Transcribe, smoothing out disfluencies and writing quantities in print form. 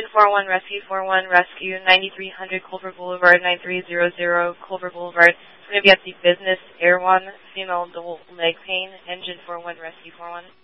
41 Rescue 41 Rescue, 9300 Culver Boulevard, 9300 Culver Boulevard. It's going to be at the Business Air One, female double leg pain, engine 41 Rescue 41.